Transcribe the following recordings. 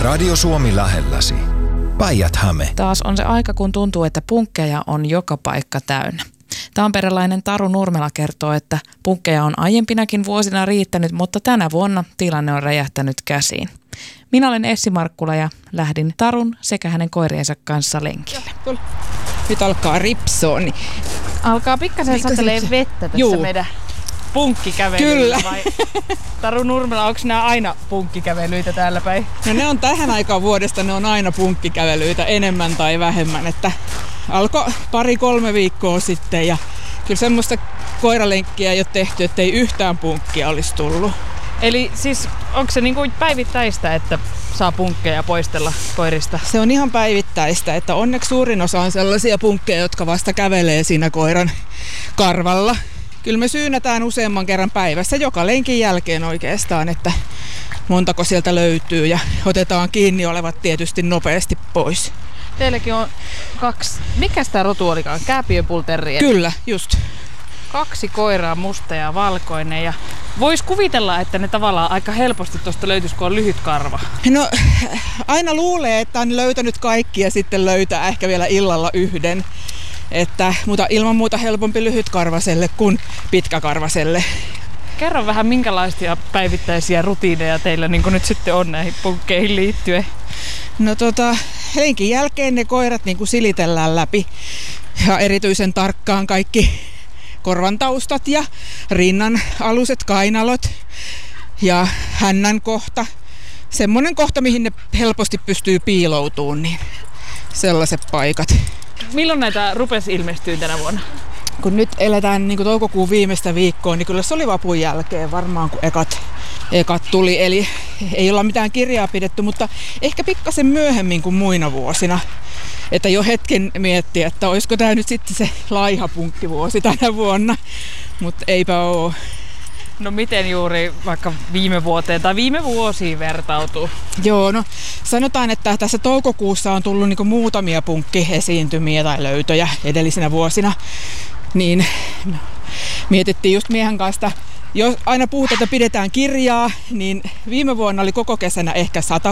Radio Suomi lähelläsi. Päijät-Häme. Taas on se aika, kun tuntuu, että punkkeja on joka paikka täynnä. Tamperelainen Taru Nurmela kertoo, että punkkeja on aiempinakin vuosina riittänyt, mutta tänä vuonna tilanne on räjähtänyt käsiin. Minä olen Essi Markkula ja lähdin Tarun sekä hänen koiriensa kanssa lenkille. Nyt alkaa ripsoa. Niin alkaa pikkasen satelee vettä tässä meidän punkkikävelyllä. Kyllä. Vai? Taru Nurmela, onko nämä aina punkkikävelyitä täällä päin? No ne on tähän aikaan vuodesta, ne on aina punkkikävelyitä enemmän tai vähemmän. Että alkoi 2-3 viikkoa sitten ja kyllä semmoista koiralenkkiä ei ole tehty, ettei yhtään punkkia olisi tullut. Eli siis onko se niinku päivittäistä, että saa punkkeja poistella koirista? Se on ihan päivittäistä, että onneksi suurin osa on sellaisia punkkeja, jotka vasta kävelee siinä koiran karvalla. Kyllä me syynätään useamman kerran päivässä joka lenkin jälkeen oikeastaan, että montako sieltä löytyy ja otetaan kiinni olevat tietysti nopeasti pois. Teilläkin on 2, mikäs tää rotu olikaan? Kääpiön Bull Terrier? Kyllä, just. 2 koiraa, musta ja valkoinen. Ja vois kuvitella, että ne tavallaan aika helposti tuosta löytyisi, kun on lyhyt karva. No aina luulee, että on löytänyt kaikki ja sitten löytää ehkä vielä illalla yhden. Mutta ilman muuta helpompi lyhytkarvaselle kuin pitkäkarvaselle. Kerro vähän, minkälaisia päivittäisiä rutiineja teillä niin nyt sitten on näihin punkkeihin liittyen? No lenkin jälkeen ne koirat niin kuin silitellään läpi ja erityisen tarkkaan kaikki korvan taustat ja rinnan aluset, kainalot ja hännän kohta. Semmoinen kohta, mihin ne helposti pystyy piiloutumaan, niin sellaiset paikat. Milloin näitä rupesi ilmestyä tänä vuonna? Kun nyt eletään niin kuin toukokuun viimeistä viikkoa, niin kyllä se oli vapun jälkeen varmaan, kun ekat tuli. Eli ei olla mitään kirjaa pidetty, mutta ehkä pikkasen myöhemmin kuin muina vuosina. Että jo hetken miettiä, että olisiko tämä nyt sitten se laiha punkkivuosi tänä vuonna, mutta eipä ole. No miten juuri vaikka viime vuoteen tai viime vuosiin vertautuu? Joo, no sanotaan, että tässä toukokuussa on tullut niin kuin muutamia punkkiesiintymiä tai löytöjä edellisinä vuosina. Niin mietittiin just miehen kanssa, jos aina puhutaan, että pidetään kirjaa, niin viime vuonna oli koko kesänä ehkä 100.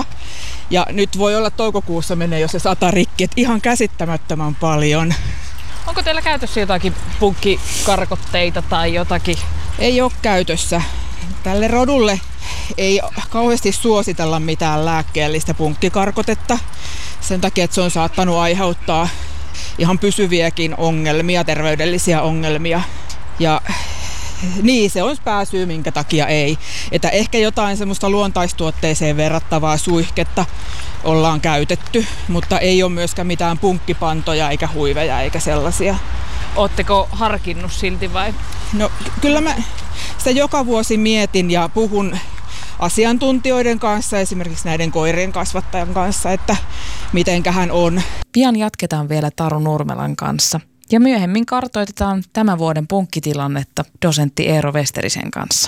Ja nyt voi olla toukokuussa menee jo se 100 rikki, että ihan käsittämättömän paljon. Onko teillä käytössä jotakin punkkikarkotteita tai jotakin? Ei ole käytössä. Tälle rodulle ei kauheasti suositella mitään lääkkeellistä punkkikarkotetta. Sen takia, että se on saattanut aiheuttaa ihan pysyviäkin ongelmia, terveydellisiä ongelmia. Ja niin, se on pääsyy, minkä takia ei. Että ehkä jotain semmoista luontaistuotteeseen verrattavaa suihketta ollaan käytetty, mutta ei ole myöskään mitään punkkipantoja eikä huiveja eikä sellaisia. Ootteko harkinnut silti vai? No kyllä mä sitä joka vuosi mietin ja puhun asiantuntijoiden kanssa, esimerkiksi näiden koirien kasvattajan kanssa, että mitenkähän on. Pian jatketaan vielä Taru Nurmelan kanssa ja myöhemmin kartoitetaan tämän vuoden punkkitilannetta dosentti Eero Westerisen kanssa.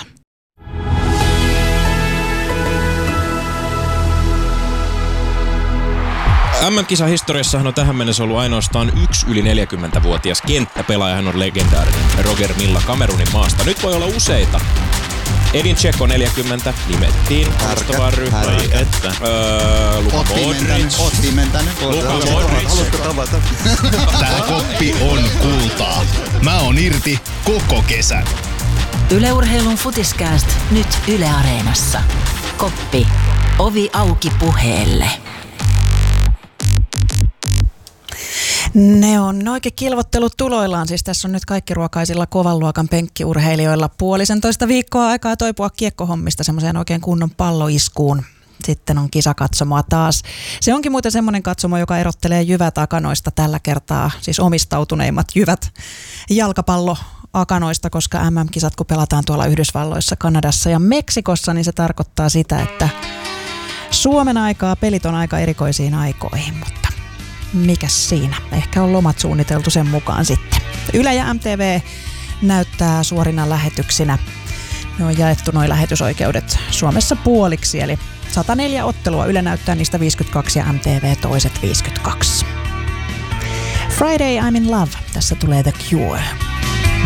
MM-kisahistoriassahan on tähän mennessä ollut ainoastaan 1 yli 40-vuotias kenttäpelaaja. Hän on legendaarinen Roger Milla Kamerunin maasta. Nyt voi olla useita. Edin Dzeko 40 nimettiin alustavaan ryhmään. Luka Modric. Oot pimentänyt. Luka Modric. Haluatko tavata? Tää koppi on kultaa. Mä oon irti koko kesän. Yle Urheilun Futiskääst nyt Yle Areenassa. Koppi. Ovi auki puheelle. Ne on oikein kilvottelut tuloillaan. Siis tässä on nyt kaikki ruokaisilla kovan luokan penkkiurheilijoilla 1,5 viikkoa aikaa toipua kiekkohommista semmoiseen oikein kunnon palloiskuun. Sitten on kisakatsomoa taas. Se onkin muuten semmoinen katsomo, joka erottelee jyvät akanoista tällä kertaa, siis omistautuneimmat jyvät jalkapalloakanoista, koska MM-kisat kun pelataan tuolla Yhdysvalloissa, Kanadassa ja Meksikossa, niin se tarkoittaa sitä, että Suomen aikaa pelit on aika erikoisiin aikoihin, mutta mikäs siinä? Ehkä on lomat suunniteltu sen mukaan sitten. Yle ja MTV näyttää suorina lähetyksinä. Ne on jaettu nuo lähetysoikeudet Suomessa puoliksi, eli 104 ottelua. Yle näyttää niistä 52 ja MTV toiset 52. Friday I'm in love. Tässä tulee The Cure.